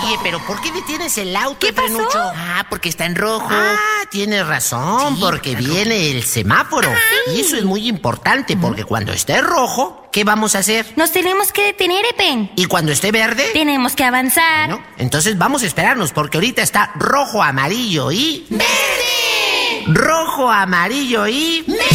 Oye, pero ¿por qué detienes el auto, ¿Qué pasó? Efrenucho? Ah, porque está en rojo. Ah, tienes razón, Sí, porque está viene el semáforo. Y eso es muy importante, porque cuando esté rojo, ¿qué vamos a hacer? Nos tenemos que detener, Epen. Y cuando esté verde, Tenemos que avanzar. ¿no? Entonces vamos a esperarnos, porque ahorita está rojo, amarillo y... ¡Verde! Rojo, amarillo y... ¡Verde!